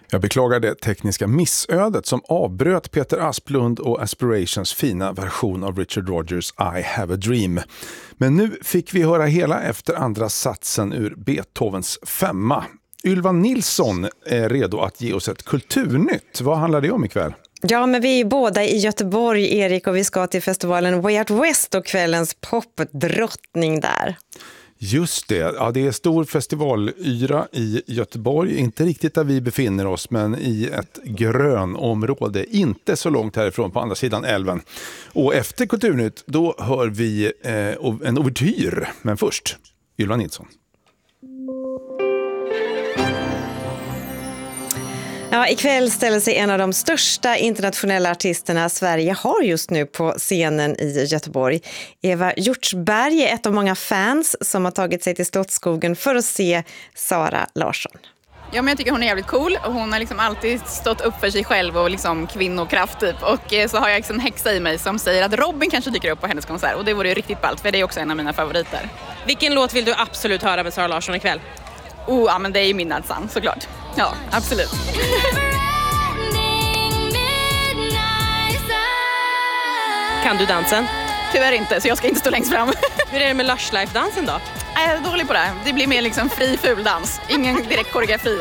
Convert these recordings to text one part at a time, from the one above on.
Jag beklagar det tekniska missödet som avbröt Peter Asplund och Aspirations fina version av Richard Rodgers I Have a Dream. Men nu fick vi höra hela efter andra satsen ur Beethovens 5. Ylva Nilsson är redo att ge oss ett kulturnytt. Vad handlar det om ikväll? Ja, men vi är båda i Göteborg, Erik, och vi ska till festivalen Way Out West och kvällens popdrottning där. Just det, ja, det är stor festivalyra i Göteborg, inte riktigt där vi befinner oss men i ett grönområde, inte så långt härifrån på andra sidan älven. Och efter Kulturnytt då hör vi en ouvertyr, men först Ylva Nilsson. Ja, ikväll ställer sig en av de största internationella artisterna Sverige har just nu på scenen i Göteborg. Eva Hjortsberg är ett av många fans som har tagit sig till Slottsskogen för att se Zara Larsson. Ja, men jag tycker hon är jävligt cool och hon har liksom alltid stått upp för sig själv och liksom kvinnokraft typ. Och så har jag en häxa i mig som säger att Robin kanske dyker upp på hennes konsert och det vore ju riktigt ballt för det är också en av mina favoriter. Vilken låt vill du absolut höra med Zara Larsson ikväll? Ja, men det är ju Midnight Sun såklart. Ja, absolut. Kan du dansen? Tyvärr inte, så jag ska inte stå längst fram. Hur är det med Lush Life-dansen då? Jag är dålig på det. Det blir mer liksom fri fuldans. Ingen direkt koreografi.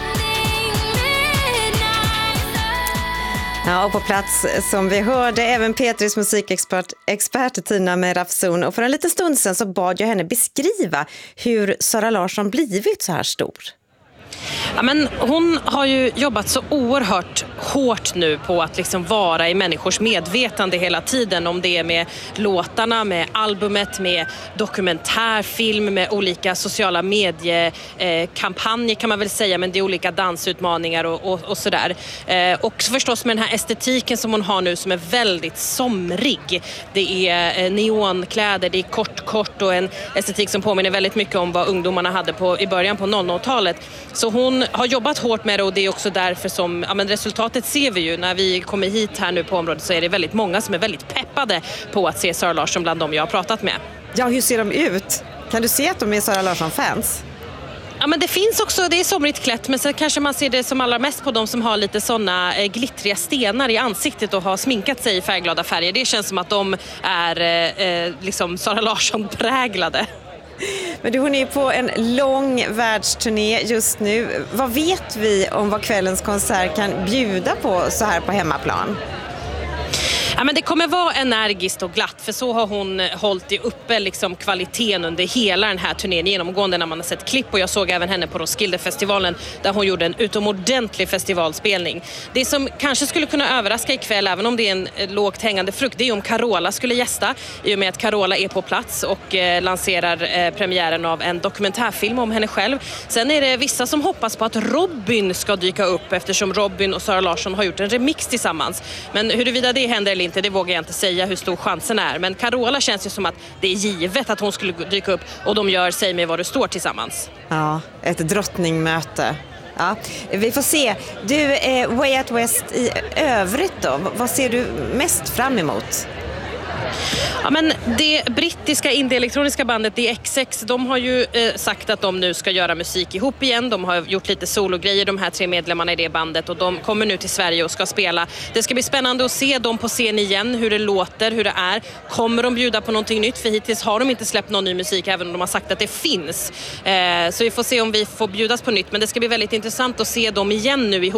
Ja, och på plats som vi hörde även Petris musikexpert Tina Merafzon. Och för en liten stund sedan så bad jag henne beskriva hur Zara Larsson blivit så här stor. Ja, men hon har ju jobbat så oerhört hårt nu på att liksom vara i människors medvetande hela tiden. Om det är med låtarna, med albumet, med dokumentärfilm, med olika sociala mediekampanjer kan man väl säga. Men det är olika dansutmaningar och sådär. Och förstås med den här estetiken som hon har nu som är väldigt somrig. Det är neonkläder, det är kort och en estetik som påminner väldigt mycket om vad ungdomarna hade i början på 00-talet. Så hon har jobbat hårt med det och det är också därför som resultatet ser vi ju. När vi kommer hit här nu på området så är det väldigt många som är väldigt peppade på att se Zara Larsson bland dem jag har pratat med. Ja, hur ser de ut? Kan du se att de är Zara Larsson-fans? Ja, men det finns också, det är somrigt klätt, men sen kanske man ser det som allra mest på de som har lite sådana glittriga stenar i ansiktet och har sminkat sig i färgglada färger. Det känns som att de är liksom Zara Larsson-präglade. Men du, hon är på en lång världsturné just nu. Vad vet vi om vad kvällens konsert kan bjuda på så här på hemmaplan? Ja, men det kommer vara energiskt och glatt för så har hon hållit i uppe liksom kvaliteten under hela den här turnén genomgående när man har sett klipp och jag såg även henne på Roskildefestivalen där hon gjorde en utomordentlig festivalspelning. Det som kanske skulle kunna överraska ikväll även om det är en lågt hängande frukt det är om Carola skulle gästa i och med att Carola är på plats och lanserar premiären av en dokumentärfilm om henne själv. Sen är det vissa som hoppas på att Robin ska dyka upp eftersom Robin och Zara Larsson har gjort en remix tillsammans. Men huruvida det händer eller inte, det vågar jag inte säga hur stor chansen är. Men Carola känns ju som att det är givet att hon skulle dyka upp och de gör Säg mig vad du står tillsammans. Ja, ett drottningmöte. Ja, vi får se. Du, Way Out West i övrigt då, vad ser du mest fram emot? Ja, men det brittiska indie-elektroniska bandet The XX, de har ju sagt att de nu ska göra musik ihop igen. De har gjort lite sologrejer, de här 3 medlemmarna i det bandet och de kommer nu till Sverige och ska spela. Det ska bli spännande att se dem på scen igen, hur det låter, hur det är. Kommer de bjuda på någonting nytt? För hittills har de inte släppt någon ny musik även om de har sagt att det finns. Så vi får se om vi får bjudas på nytt. Men det ska bli väldigt intressant att se dem igen nu ihop.